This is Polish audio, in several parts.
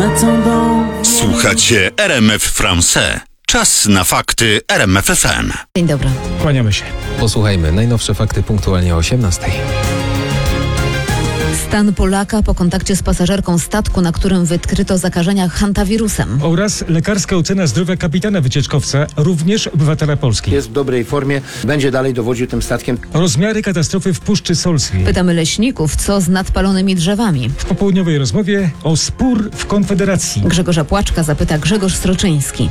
Słuchacie RMF Français. Czas na fakty RMF FM. Dzień dobry. Kłaniamy się. Posłuchajmy najnowsze fakty punktualnie o 18:00. Stan Polaka po kontakcie z pasażerką statku, na którym wykryto zakażenia hantawirusem. Oraz lekarska ocena zdrowia kapitana wycieczkowca, również obywatela Polski. Jest w dobrej formie, będzie dalej dowodził tym statkiem. Rozmiary katastrofy w Puszczy Solskiej. Pytamy leśników, co z nadpalonymi drzewami. W popołudniowej rozmowie o spór w Konfederacji. Grzegorza Płaczka zapyta Grzegorz Stroczyński.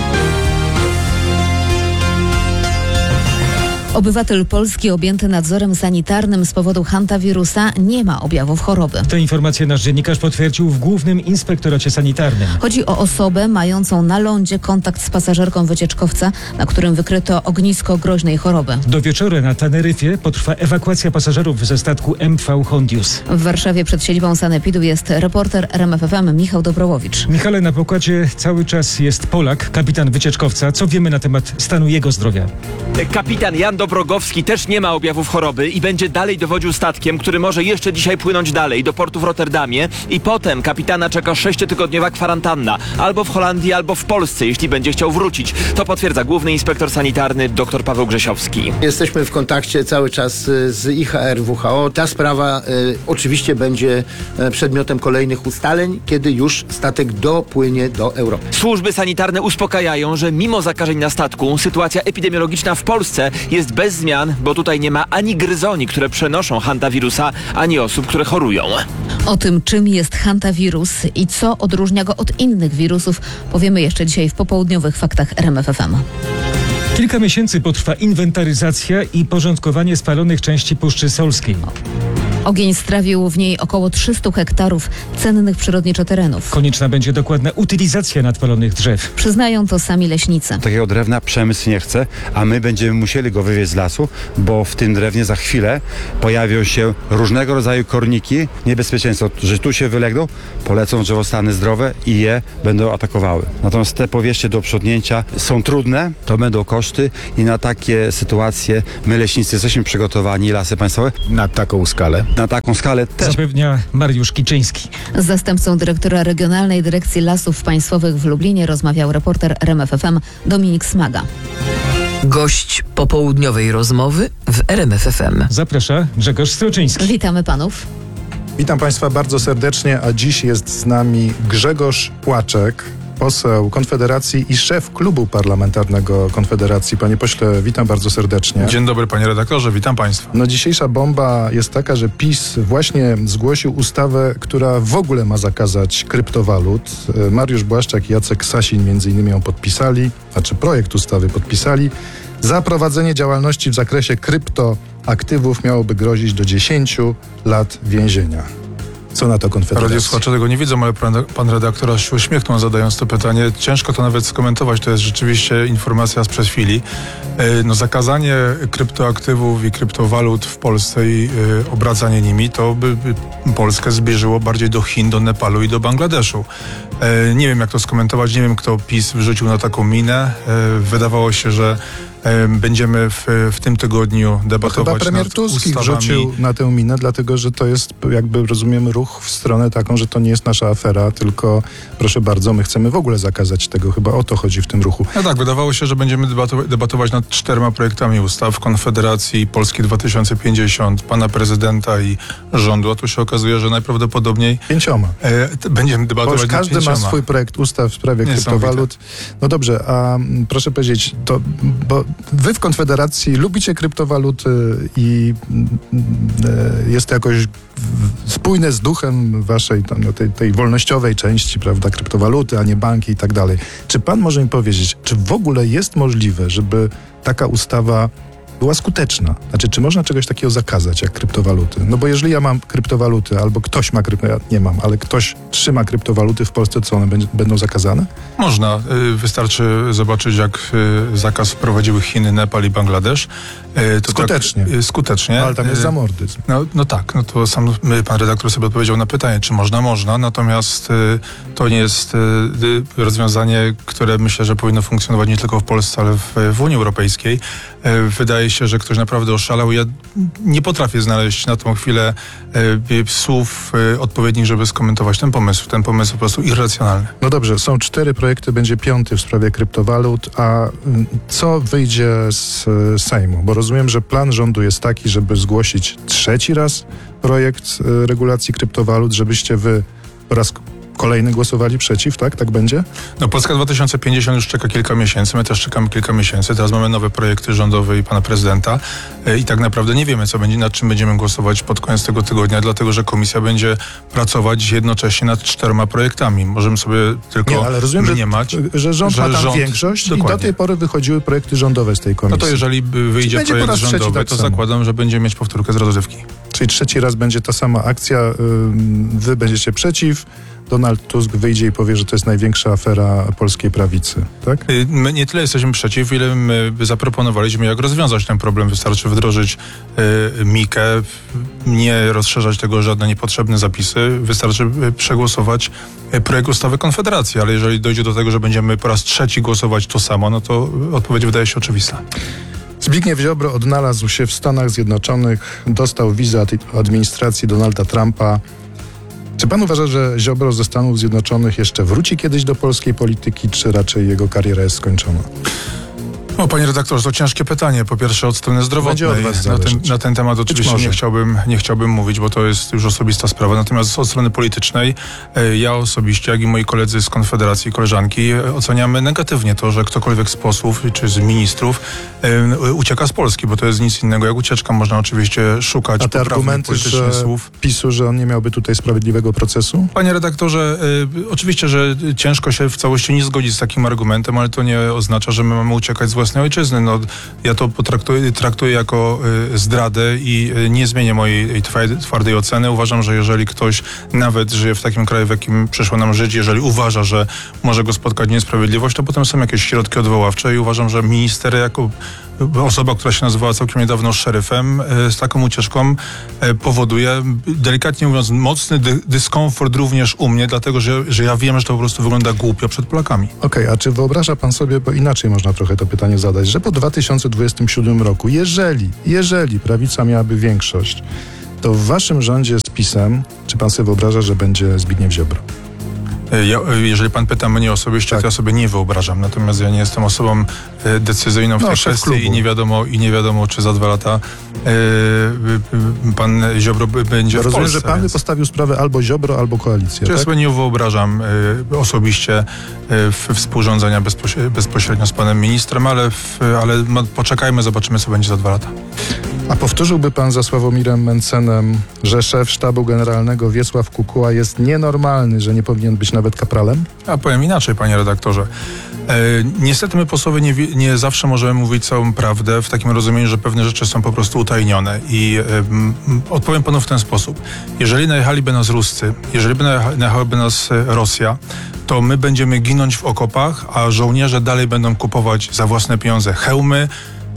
Obywatel polski objęty nadzorem sanitarnym z powodu hantawirusa nie ma objawów choroby. Tę informację nasz dziennikarz potwierdził w Głównym Inspektoracie Sanitarnym. Chodzi o osobę mającą na lądzie kontakt z pasażerką wycieczkowca, na którym wykryto ognisko groźnej choroby. Do wieczora na Teneryfie potrwa ewakuacja pasażerów ze statku MV Hondius. W Warszawie przed siedzibą sanepidu jest reporter RMF FM Michał Dobrołowicz. Michale, na pokładzie cały czas jest Polak, kapitan wycieczkowca. Co wiemy na temat stanu jego zdrowia? Kapitan Jan Dobrogowski też nie ma objawów choroby i będzie dalej dowodził statkiem, który może jeszcze dzisiaj płynąć dalej do portu w Rotterdamie i potem kapitana czeka 6-tygodniowa kwarantanna albo w Holandii, albo w Polsce, jeśli będzie chciał wrócić. To potwierdza główny inspektor sanitarny dr Paweł Grzesiowski. Jesteśmy w kontakcie cały czas z IHR WHO. Ta sprawa oczywiście będzie przedmiotem kolejnych ustaleń, kiedy już statek dopłynie do Europy. Służby sanitarne uspokajają, że mimo zakażeń na statku sytuacja epidemiologiczna w Polsce jest bez zmian, bo tutaj nie ma ani gryzoni, które przenoszą hantawirusa, ani osób, które chorują. O tym, czym jest hantawirus i co odróżnia go od innych wirusów, powiemy jeszcze dzisiaj w popołudniowych faktach RMF FM. Kilka miesięcy potrwa inwentaryzacja i porządkowanie spalonych części Puszczy Solskiej. Ogień strawił w niej około 300 hektarów cennych przyrodniczo terenów. Konieczna będzie dokładna utylizacja nadpalonych drzew. Przyznają to sami leśnicy. Takiego drewna przemysł nie chce, a my będziemy musieli go wywieźć z lasu, bo w tym drewnie za chwilę pojawią się różnego rodzaju korniki. Niebezpieczeństwo, że tu się wylegną, polecą drzewostany zdrowe i je będą atakowały. Natomiast te powierzchnie do obsiądnięcia są trudne, to będą koszty i na takie sytuacje my leśnicy jesteśmy przygotowani, Lasy Państwowe. Na taką skalę? Na taką skalę też. Zapewnia Mariusz Kiczyński. Z zastępcą dyrektora Regionalnej Dyrekcji Lasów Państwowych w Lublinie rozmawiał reporter RMF FM Dominik Smaga. Gość popołudniowej rozmowy w RMF FM. Zaprasza Grzegorz Stroczyński. Witamy panów. Witam Państwa bardzo serdecznie, a dziś jest z nami Grzegorz Płaczek, poseł Konfederacji i szef klubu parlamentarnego Konfederacji. Panie pośle, witam bardzo serdecznie. Dzień dobry, panie redaktorze, witam państwa. No, dzisiejsza bomba jest taka, że PiS właśnie zgłosił ustawę, która w ogóle ma zakazać kryptowalut. Mariusz Błaszczak i Jacek Sasin między innymi ją podpisali, projekt ustawy podpisali. Za prowadzenie działalności w zakresie kryptoaktywów miałoby grozić do 10 lat więzienia. Co na to Konfederacja? Radiosłuchacze tego nie widzą, ale pan redaktor aż się uśmiechnął, zadając to pytanie. Ciężko to nawet skomentować, to jest rzeczywiście informacja sprzed chwili. Zakazanie kryptoaktywów i kryptowalut w Polsce i obracanie nimi, to by Polskę zbliżyło bardziej do Chin, do Nepalu i do Bangladeszu. Nie wiem, jak to skomentować, nie wiem, kto PiS wrzucił na taką minę. Wydawało się, że będziemy w tym tygodniu debatować chyba premier nad Tusk ustawami. wrzucił na tę minę, dlatego że to jest, jakby rozumiemy, ruch w stronę taką, że to nie jest nasza afera, tylko proszę bardzo, my chcemy w ogóle zakazać tego. Chyba o to chodzi w tym ruchu. No tak, wydawało się, że będziemy debatować nad 4 projektami ustaw Konfederacji, Polski 2050, pana prezydenta i rządu, a tu się okazuje, że najprawdopodobniej 5. będziemy debatować nad 5. Każdy ma swój projekt ustaw w sprawie kryptowalut. No dobrze, a proszę powiedzieć, bo wy w Konfederacji lubicie kryptowaluty i jest to jakoś spójne z duchem waszej tej wolnościowej części, prawda, kryptowaluty, a nie banki i tak dalej. Czy pan może mi powiedzieć, czy w ogóle jest możliwe, żeby taka ustawa była skuteczna? Znaczy, czy można czegoś takiego zakazać, jak kryptowaluty? No bo jeżeli ja mam kryptowaluty, albo ktoś ma kryptowaluty, ja nie mam, ale ktoś trzyma kryptowaluty w Polsce, co one będą zakazane? Można. Wystarczy zobaczyć, jak zakaz wprowadziły Chiny, Nepal i Bangladesz. Skutecznie. Skutecznie. Ale tam jest zamordyzm. No tak, no to sam pan redaktor sobie odpowiedział na pytanie, czy można, natomiast to nie jest rozwiązanie, które myślę, że powinno funkcjonować nie tylko w Polsce, ale w Unii Europejskiej. Wydaje wydaje się, że ktoś naprawdę oszalał. Ja nie potrafię znaleźć na tą chwilę słów odpowiednich, żeby skomentować ten pomysł. Ten pomysł po prostu irracjonalny. No dobrze, są 4 projekty, będzie 5 w sprawie kryptowalut, a co wyjdzie z Sejmu? Bo rozumiem, że plan rządu jest taki, żeby zgłosić 3. raz projekt regulacji kryptowalut, żebyście wy po raz kolejny głosowali przeciw, tak? Tak będzie? No Polska 2050 już czeka kilka miesięcy, my też czekamy kilka miesięcy. Teraz mamy nowe projekty rządowe i pana prezydenta i tak naprawdę nie wiemy, nad czym będziemy głosować pod koniec tego tygodnia, dlatego że komisja będzie pracować jednocześnie nad 4 projektami. Możemy sobie tylko ale rozumiem, mniemać, że rząd ma tam większość dokładnie. I do tej pory wychodziły projekty rządowe z tej komisji. No to jeżeli wyjdzie projekt rządowy, tak to samo. zakładam, że będziemy mieć powtórkę z rozrywki. Czyli 3. raz będzie ta sama akcja, wy będziecie przeciw, Donald Tusk wyjdzie i powie, że to jest największa afera polskiej prawicy, tak? My nie tyle jesteśmy przeciw, ile my zaproponowaliśmy, jak rozwiązać ten problem. Wystarczy wdrożyć Mikę, nie rozszerzać tego o żadne niepotrzebne zapisy. Wystarczy przegłosować projekt ustawy Konfederacji, ale jeżeli dojdzie do tego, że będziemy po raz 3 głosować to samo, no to odpowiedź wydaje się oczywista. Zbigniew Ziobro odnalazł się w Stanach Zjednoczonych, dostał wizę od administracji Donalda Trumpa. Czy pan uważa, że Ziobro ze Stanów Zjednoczonych jeszcze wróci kiedyś do polskiej polityki, czy raczej jego kariera jest skończona? No, panie redaktorze, to ciężkie pytanie. Po pierwsze od strony zdrowotnej. Będzie od was zależeć. Na ten temat oczywiście nie chciałbym mówić, bo to jest już osobista sprawa. Natomiast od strony politycznej ja osobiście, jak i moi koledzy z Konfederacji, koleżanki, oceniamy negatywnie to, że ktokolwiek z posłów czy z ministrów ucieka z Polski, bo to jest nic innego jak ucieczka. Można oczywiście szukać a te argumenty słów. PiS-u, że on nie miałby tutaj sprawiedliwego procesu? Panie redaktorze, oczywiście, że ciężko się w całości nie zgodzić z takim argumentem, ale to nie oznacza, że my mamy uciekać z własnej ojczyzny. No, ja to traktuję jako zdradę i nie zmienię mojej twardej oceny. Uważam, że jeżeli ktoś nawet żyje w takim kraju, w jakim przyszło nam żyć, jeżeli uważa, że może go spotkać niesprawiedliwość, to potem są jakieś środki odwoławcze i uważam, że minister jako osoba, która się nazywała całkiem niedawno szeryfem, z taką ucieczką powoduje, delikatnie mówiąc, mocny dyskomfort również u mnie, dlatego że ja wiem, że to po prostu wygląda głupio przed Polakami. Okej, a czy wyobraża pan sobie, bo inaczej można trochę to pytanie zadać, że po 2027 roku, jeżeli prawica miałaby większość, to w waszym rządzie z PiS-em, czy pan sobie wyobraża, że będzie Zbigniew Ziobro? Jeżeli pan pyta mnie osobiście, to ja sobie nie wyobrażam. Natomiast ja nie jestem osobą decyzyjną w tej kwestii i nie wiadomo, czy za 2 lata pan Ziobro będzie w Rozumiem, Polsce. że pan by postawił sprawę albo Ziobro, albo koalicję, Ja tak? sobie nie wyobrażam osobiście współrządzenia bezpośrednio z panem ministrem, ale poczekajmy, zobaczymy, co będzie za 2 lata. A powtórzyłby pan za Sławomirem Mencenem, że szef sztabu generalnego Wiesław Kukuła jest nienormalny, że nie powinien być nawet kapralem? Ja powiem inaczej, panie redaktorze. Niestety my posłowie nie zawsze możemy mówić całą prawdę w takim rozumieniu, że pewne rzeczy są po prostu utajnione i odpowiem panu w ten sposób. Jeżeli najechaliby nas Ruscy, jeżeli by najechałaby nas Rosja, to my będziemy ginąć w okopach, a żołnierze dalej będą kupować za własne pieniądze hełmy,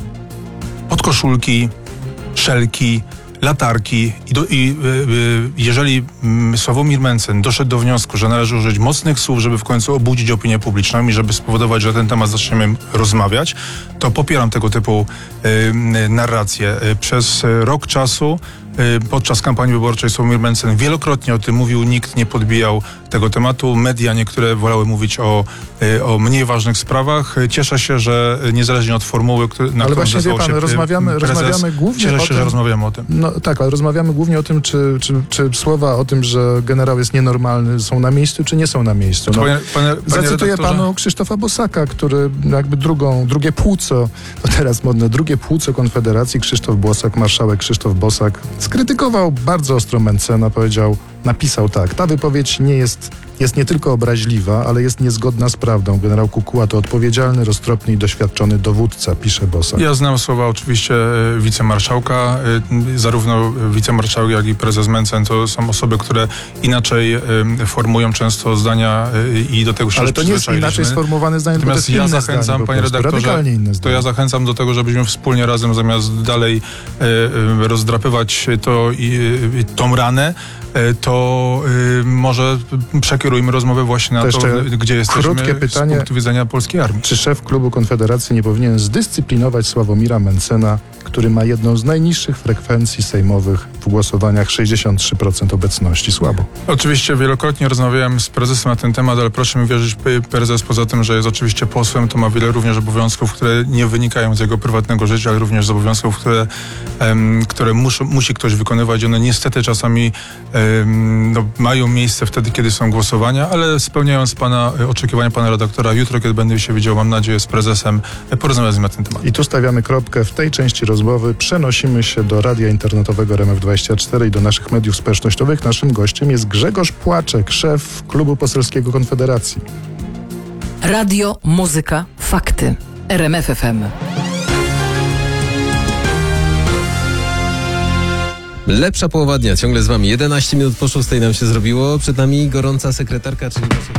podkoszulki, szelki, latarki i jeżeli Sławomir Mencen doszedł do wniosku, że należy użyć mocnych słów, żeby w końcu obudzić opinię publiczną i żeby spowodować, że ten temat zaczniemy rozmawiać, to popieram tego typu narrację. Przez rok czasu podczas kampanii wyborczej Sławomir Mencen wielokrotnie o tym mówił, nikt nie podbijał tego tematu. Media niektóre wolały mówić o mniej ważnych sprawach. Cieszę się, że niezależnie od formuły, na którą wie pan, rozmawiamy głównie cieszę o się, tym, że rozmawiamy o tym. No tak, ale rozmawiamy głównie o tym, czy słowa o tym, że generał jest nienormalny, są na miejscu, czy nie są na miejscu. No, zacytuję panu Krzysztofa Bosaka, który jakby drugie płuco, to teraz modne, drugie płuco Konfederacji, Krzysztof Bosak, marszałek Krzysztof Bosak, skrytykował bardzo ostro Mencena, napisał tak: ta wypowiedź jest nie tylko obraźliwa, ale jest niezgodna z prawdą. Generał Kukuła to odpowiedzialny, roztropny i doświadczony dowódca, pisze Bosak. Ja znam słowa oczywiście wicemarszałka. Zarówno wicemarszałek, jak i prezes Mencen to są osoby, które inaczej formują często zdania i do tego się ale to nie jest inaczej sformułowane zdanie, natomiast to jest ja zachęcam, zdanie, panie redaktorze, to ja zachęcam do tego, żebyśmy wspólnie razem, zamiast dalej rozdrapywać tą ranę, to może przekierujmy rozmowę właśnie na to, gdzie jesteśmy krótkie pytanie, z punktu widzenia polskiej armii. Czy szef klubu Konfederacji nie powinien zdyscyplinować Sławomira Mencena, który ma jedną z najniższych frekwencji sejmowych w głosowaniach, 63% obecności? Słabo. Oczywiście wielokrotnie rozmawiałem z prezesem na ten temat, ale proszę mi wierzyć, prezes poza tym, że jest oczywiście posłem, to ma wiele również obowiązków, które nie wynikają z jego prywatnego życia, ale również z obowiązków, które musi ktoś wykonywać. One niestety czasami mają miejsce wtedy, kiedy są głosowania, ale spełniając oczekiwania pana redaktora, jutro, kiedy będę się widział, mam nadzieję, z prezesem, porozmawiać z nim na ten temat. I tu stawiamy kropkę w tej części rozmowy. Przenosimy się do radia internetowego RMF24 i do naszych mediów społecznościowych. Naszym gościem jest Grzegorz Płaczek, szef klubu poselskiego Konfederacji. Radio, muzyka, fakty. RMF FM. Lepsza połowa dnia, ciągle z wami. 11 minut po 6 nam się zrobiło. Przed nami gorąca sekretarka, czyli